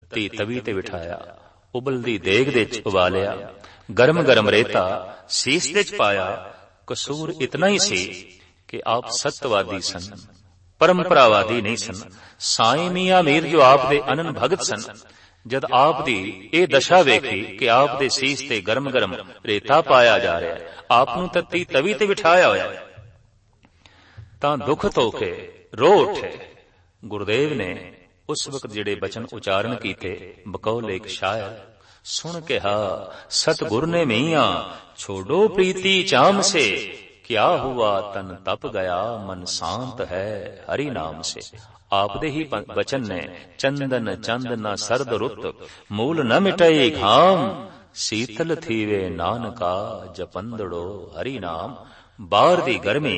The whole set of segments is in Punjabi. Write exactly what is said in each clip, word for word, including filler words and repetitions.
ਤੱਤੀ ਤਵੀ ਤੇ ਬਿਠਾਇਆ, ਉਬਲਦੀ ਦੇਗ ਦੇ ਚ ਉਬਾਲਿਆ, ਗਰਮ ਗਰਮ ਰੇਤਾ ਸੀਸ ਦੇ ਚ ਪਾਇਆ। ਕਸੂਰ ਇਤਨਾ ਹੀ ਸੀ ਕਿ ਆਪ ਸਤਵਾਦੀ ਸਨ, ਪਰੰਪਰਾਵਾਦੀ ਨਹੀਂ ਸਨ। ਸਾਈਂ ਮੀਆਂ ਮੀਰ ਜੋ ਆਪ ਦੇ ਅਨਨ ਭਗਤ ਸਨ, ਜਦ ਆਪ ਦੀ ਇਹ ਦਸ਼ਾ ਵੇਖੀ ਕਿ ਆਪ ਦੇ ਸੀਸ ਤੇ ਗਰਮ ਗਰਮ ਰੇਤਾ ਪਾਇਆ ਜਾ ਰਿਹਾ, ਆਪ ਨੂੰ ਤੱਤੀ ਤਵੀ ਤੇ ਬਿਠਾਇਆ ਹੋਇਆ, ਤਾਂ ਦੁੱਖ ਧੋ ਕੇ ਰੋ ਉੱਠੇ। ਗੁਰਦੇਵ ਨੇ ਉਸ ਵਕਤ ਜਿਹੜੇ ਬਚਨ ਉਚਾਰਨ ਕੀਤੇ, ਬਕੌਲ ਇੱਕ ਸ਼ਾਇਰ ਸੁਣ ਕਿਹਾ, ਸਤਿਗੁਰ ਨੇ ਮੀਆਂ ਛੋੜੋ ਪ੍ਰੀਤੀ ਚਾਮ ਸੇ, ਕਿਆ ਹੁਆ ਤਨ ਤਪ ਗਿਆ ਮਨ ਸ਼ਾਂਤ ਹੈ ਹਰੀ ਨਾਮ ਸੇ। ਆਪ ਦੇ ਹੀ ਬਚਨ ਨੇ, ਚੰਦਨ ਚੰਦ ਨਾ ਸਰਦ ਰੁੱਤ, ਮੂਲ ਨ ਮਿਟਾਈ ਘਾਮ, ਸੀਤਲ ਥੀਵੇ ਨਾਨਕਾ ਜਪੰਦੜੋ ਹਰੀ ਨਾਮ। ਬਾਹਰ ਦੀ ਗਰਮੀ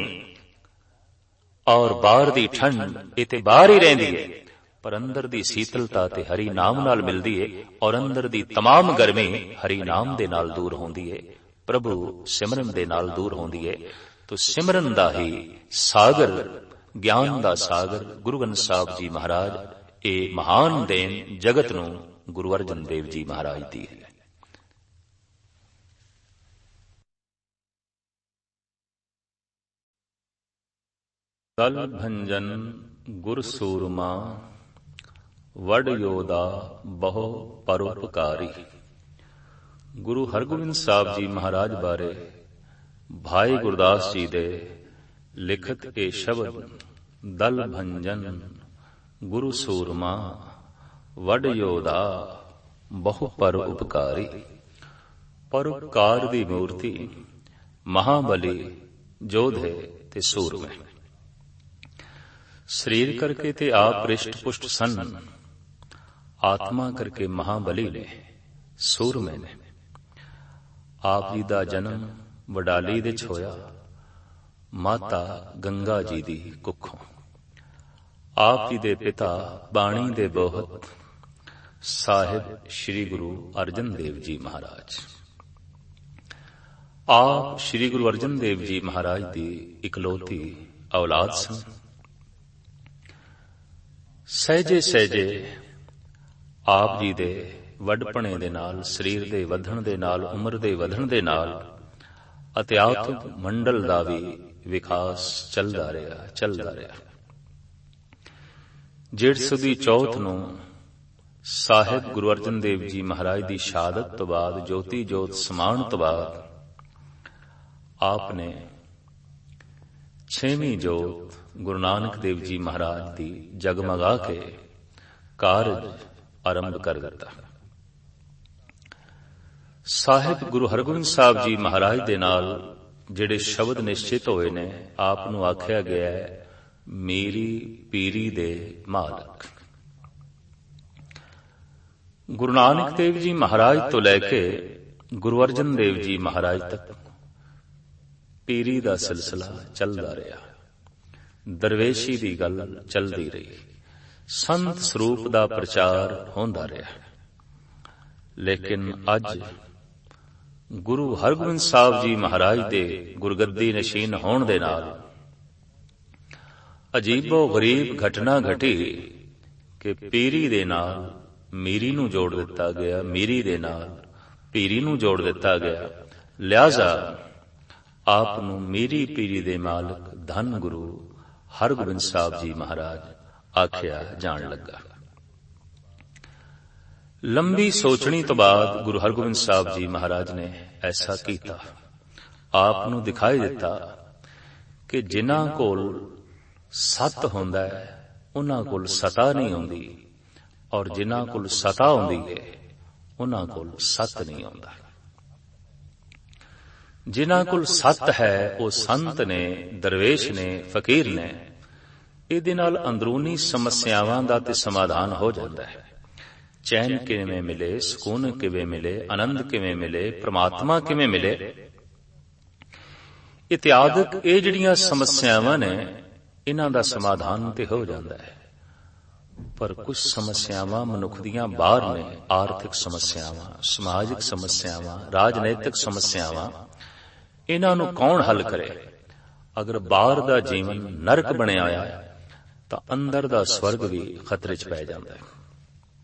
ਔਰ ਬਾਹਰ ਦੀ ਠੰਡ ਇਹ ਤੇ ਬਾਹਰ ਹੀ ਰਹਿੰਦੀ ਹੈ, ਪਰ ਅੰਦਰ ਦੀ ਸੀਤਲਤਾ ਤੇ ਹਰੀ ਨਾਮ ਨਾਲ ਮਿਲਦੀ ਹੈ, ਔਰ ਅੰਦਰ ਦੀ ਤਮਾਮ ਗਰਮੀ ਹਰੀ ਨਾਮ ਦੇ ਨਾਲ ਦੂਰ ਹੁੰਦੀ ਹੈ, ਪ੍ਰਭੂ ਸਿਮਰਨ ਦੇ ਨਾਲ ਦੂਰ ਹੁੰਦੀ ਹੈ। ਤੋ ਸਿਮਰਨ ਦਾ ਹੀ ਸਾਗਰ, ਗਿਆਨ ਦਾ ਸਾਗਰ ਗੁਰੂ ਗ੍ਰੰਥ ਸਾਹਿਬ ਜੀ ਮਹਾਰਾਜ, ਇਹ ਮਹਾਨ ਦੇਣ ਜਗਤ ਨੂੰ ਗੁਰੂ ਅਰਜਨ ਦੇਵ ਜੀ ਮਹਾਰਾਜ ਦੀ ਹੈ। ਦਲ ਭੰਜਨ ਗੁਰ ਸੂਰਮਾ, ਵਡ ਯੋਧਾ ਬਹੁ ਪਰਉਪਕਾਰੀ। ਗੁਰੂ ਹਰਗੋਬਿੰਦ ਸਾਹਿਬ ਜੀ ਮਹਾਰਾਜ ਬਾਰੇ ਭਾਈ ਗੁਰਦਾਸ ਜੀ ਦੇ ਲਿਖਤ ਇਹ ਸ਼ਬਦ, ਦਲ ਭੰਜਨ ਗੁਰੂ ਸੂਰਮਾ, ਵਡ ਯੋਧਾ ਬਹੁ ਪਰਉਪਕਾਰੀ। ਪਰਉਪਕਾਰ ਦੀ ਮੂਰਤੀ, ਮਹਾਬਲੀ, ਯੋਧੇ ਤੇ ਸੂਰਮੇ। ਸਰੀਰ ਕਰਕੇ ਤੇ ਆਪ ਰਿਸ਼ਟ ਪੁਸ਼ਟ ਸਨ, ਆਤਮਾ ਕਰਕੇ ਮਹਾਬਲੀ ਨੇ, ਸੂਰਮੇ ਨੇ। ਆਪ ਜੀ ਦਾ ਜਨਮ ਵਡਾਲੀ ਦੇ ਚ ਹੋਇਆ, ਮਾਤਾ ਗੰਗਾ ਜੀ ਦੀ ਕੁੱਖੋਂ। ਆਪ ਜੀ ਦੇ ਪਿਤਾ ਬਾਣੀ ਦੇ ਬੋਹਤ ਸਾਹਿਬ ਸ੍ਰੀ ਗੁਰੂ ਅਰਜਨ ਦੇਵ ਜੀ ਮਹਾਰਾਜ। ਆਪ ਸ੍ਰੀ ਗੁਰੂ ਅਰਜਨ ਦੇਵ ਜੀ ਮਹਾਰਾਜ ਦੀ ਇਕਲੌਤੀ ਔਲਾਦ ਸਨ। ਸਹਿਜੇ ਸਹਿਜੇ ਆਪ ਜੀ ਦੇ ਵੱਡਪਣੇ ਦੇ ਨਾਲ, ਸਰੀਰ ਦੇ ਵਧਣ ਦੇ ਨਾਲ, ਉਮਰ ਦੇ ਵਧਣ ਦੇ ਨਾਲ ਅਧਿਆਤਮਿਕ ਮੰਡਲ ਦਾ ਵੀ ਵਿਕਾਸ ਚੱਲਦਾ ਰਿਹਾ ਚੱਲਦਾ ਰਿਹਾ ਜੇਠ ਸੁਦੀ ਚੌਥ ਨੂੰ ਸਾਹਿਬ ਗੁਰੂ ਅਰਜਨ ਦੇਵ ਜੀ ਮਹਾਰਾਜ ਦੀ ਸ਼ਹਾਦਤ ਤੋਂ ਬਾਅਦ, ਜੋਤੀ ਜੋਤ ਸਮਾਉਣ ਤੋਂ ਬਾਅਦ, ਆਪ ਨੇ ਛੇਵੀਂ ਜੋਤ ਗੁਰੂ ਨਾਨਕ ਦੇਵ ਜੀ ਮਹਾਰਾਜ ਦੀ ਜਗਮਗਾ ਕੇ ਕਾਰਜ ਆਰੰਭ ਕਰ ਦਿੱਤਾ। ਸਾਹਿਬ ਗੁਰੂ ਹਰਗੋਬਿੰਦ ਸਾਹਿਬ ਜੀ ਮਹਾਰਾਜ ਦੇ ਨਾਲ ਜਿਹੜੇ ਸ਼ਬਦ ਨਿਸ਼ਚਿਤ ਹੋਏ ਨੇ, ਆਪ ਨੂੰ ਆਖਿਆ ਗਿਆ ਹੈ, ਮੇਰੀ ਪੀਰੀ ਦੇ ਮਾਲਕ। ਗੁਰੂ ਨਾਨਕ ਦੇਵ ਜੀ ਮਹਾਰਾਜ ਤੋਂ ਲੈ ਕੇ ਗੁਰੂ ਅਰਜਨ ਦੇਵ ਜੀ ਮਹਾਰਾਜ ਤੱਕ ਪੀਰੀ ਦਾ ਸਿਲਸਿਲਾ ਚੱਲਦਾ ਰਿਹਾ, ਦਰਵੇਸ਼ੀ ਦੀ ਗੱਲ ਚੱਲਦੀ ਰਹੀ, ਸੰਤ ਸਰੂਪ ਦਾ ਪ੍ਰਚਾਰ ਹੁੰਦਾ ਰਿਹਾ। ਲੇਕਿਨ ਅੱਜ ਗੁਰੂ ਹਰਗੋਬਿੰਦ ਸਾਹਿਬ ਜੀ ਮਹਾਰਾਜ ਦੇ ਗੁਰਗੱਦੀ ਨਸ਼ੀਨ ਹੋਣ ਦੇ ਨਾਲ ਅਜੀਬੋ ਗਰੀਬ ਘਟਨਾ ਘਟੀ ਕਿ ਪੀਰੀ ਦੇ ਨਾਲ ਮੀਰੀ ਨੂੰ ਜੋੜ ਦਿੱਤਾ ਗਿਆ, ਮੀਰੀ ਦੇ ਨਾਲ ਪੀਰੀ ਨੂੰ ਜੋੜ ਦਿੱਤਾ ਗਿਆ। ਲਿਹਾਜ਼ਾ ਆਪ ਨੂੰ ਮੀਰੀ ਪੀਰੀ ਦੇ ਮਾਲਕ ਧੰਨ ਗੁਰੂ ਹਰਗੋਬਿੰਦ ਸਾਹਿਬ ਜੀ ਮਹਾਰਾਜ ਆਖਿਆ ਜਾਣ ਲੱਗਾ। ਲੰਬੀ ਸੋਚਣੀ ਤੋਂ ਬਾਅਦ ਗੁਰੂ ਹਰਗੋਬਿੰਦ ਸਾਹਿਬ ਜੀ ਮਹਾਰਾਜ ਨੇ ਐਸਾ ਕੀਤਾ। ਆਪ ਨੂੰ ਦਿਖਾਈ ਦਿੱਤਾ ਕਿ ਜਿਨ੍ਹਾਂ ਕੋਲ ਸਤ ਹੁੰਦਾ ਹੈ, ਉਹਨਾਂ ਕੋਲ ਸਤਾ ਨਹੀਂ ਹੁੰਦੀ, ਔਰ ਜਿਨ੍ਹਾਂ ਕੋਲ ਸਤਾ ਹੁੰਦੀ ਹੈ, ਉਹਨਾਂ ਕੋਲ ਸਤ ਨਹੀਂ ਹੁੰਦਾ। ਜਿਨ੍ਹਾਂ ਕੋਲ ਸਤ ਹੈ ਉਹ ਸੰਤ ਨੇ, ਦਰਵੇਸ਼ ਨੇ, ਫਕੀਰ ਨੇ। ਇਹਦੇ ਨਾਲ ਅੰਦਰੂਨੀ ਸਮੱਸਿਆਵਾਂ ਦਾ ਤੇ ਸਮਾਧਾਨ ਹੋ ਜਾਂਦਾ ਹੈ। ਚੈਨ ਕਿਵੇਂ ਮਿਲੇ, ਸਕੂਨ ਕਿਵੇਂ ਮਿਲੇ, ਆਨੰਦ ਕਿਵੇਂ ਮਿਲੇ, ਪ੍ਰਮਾਤਮਾ ਕਿਵੇਂ ਮਿਲੇ, ਇਤਿਆਦਿਕ ਇਹ ਜਿਹੜੀਆਂ ਸਮੱਸਿਆਵਾਂ ਨੇ, ਇਹਨਾਂ ਦਾ ਸਮਾਧਾਨ ਤੇ ਹੋ ਜਾਂਦਾ ਹੈ। ਪਰ ਕੁਝ ਸਮੱਸਿਆਵਾਂ ਮਨੁੱਖ ਦੀਆਂ ਬਾਹਰ ਨੇ, ਆਰਥਿਕ ਸਮੱਸਿਆਵਾਂ, ਸਮਾਜਿਕ ਸਮੱਸਿਆਵਾਂ, ਰਾਜਨੀਤਿਕ ਸਮੱਸਿਆਵਾਂ। ਇਹਨਾਂ ਨੂੰ ਕੌਣ ਹੱਲ ਕਰੇ? ਅਗਰ ਬਾਹਰ ਦਾ ਜੀਵਨ ਨਰਕ ਬਣਿਆ ਹੋਇਆ ਤਾਂ ਅੰਦਰ ਦਾ ਸਵਰਗ ਵੀ ਖਤਰੇ 'ਚ ਪੈ ਜਾਂਦਾ ਹੈ।